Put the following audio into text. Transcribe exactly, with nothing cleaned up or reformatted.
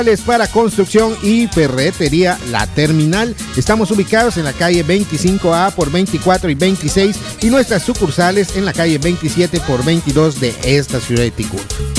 Para construcción y ferretería La Terminal. Estamos ubicados en la calle veinticinco A por veinticuatro y veintiséis y nuestras sucursales en la calle veintisiete por veintidós de esta ciudad de Ticul.